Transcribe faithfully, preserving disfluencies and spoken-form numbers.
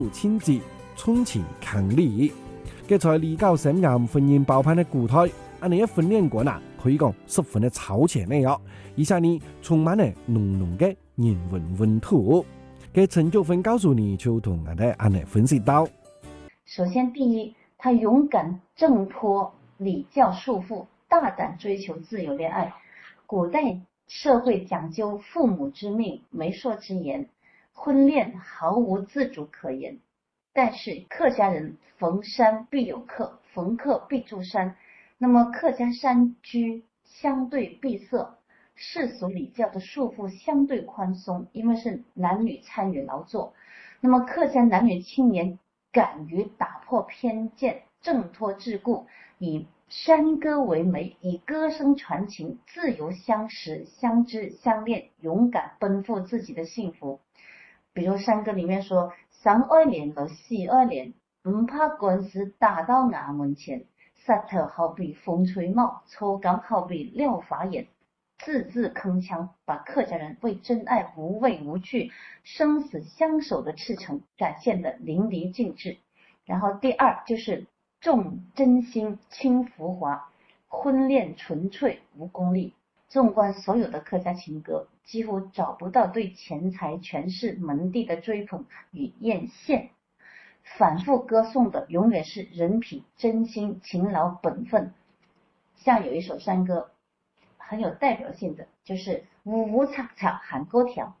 亲子春情抗礼，佢在李教沈岩婚姻爆棚的古台，安尼一婚恋观啊，可以講十分的超前嘅哦，而且呢充滿了濃濃嘅人文溫度。嘅陳菊芬告訴你，就同我哋安尼分析到。 首先，第一，他勇敢掙脱礼教束缚，大胆追求自由恋爱。古代社会讲究父母之命、媒妁之言，婚恋毫无自主可言。但是客家人逢山必有客，逢客必住山。那么客家山居相对闭塞，世俗礼教的束缚相对宽松，因为是男女参与劳作。那么客家男女青年敢于打破偏见，挣脱桎梏，以山歌为媒，以歌声传情，自由相识、相知、相恋，勇敢奔赴自己的幸福。比如山歌里面说，三爱恋到四爱恋，不怕官司打到衙门前，舌头好比风吹帽，抽感好比廖法眼，字字铿锵，把客家人为真爱无畏无惧、生死相守的赤诚展现得淋漓尽致。然后第二就是重真心轻浮华，婚恋纯粹无功利。纵观所有的客家情歌，几乎找不到对钱财、权势、门第的追捧与艳羡，反复歌颂的永远是人品、真心、勤劳、本分。像有一首山歌很有代表性的，就是五五叉叉喊歌条，